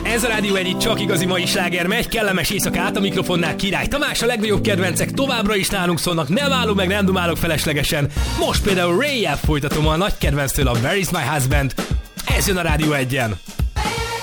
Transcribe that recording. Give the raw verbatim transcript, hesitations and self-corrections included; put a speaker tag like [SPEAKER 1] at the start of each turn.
[SPEAKER 1] Ez a Rádió egy, csak igazi mai sláger megy, kellemes éjszakát, a mikrofonnál Király Tamás, a legnagyobb kedvencek továbbra is nálunk szólnak, nem állom meg, nem dumálok feleslegesen. Most például Ray-jel folytatom a nagy kedvenctől, a Where is my husband? Ez jön a Rádió egyen.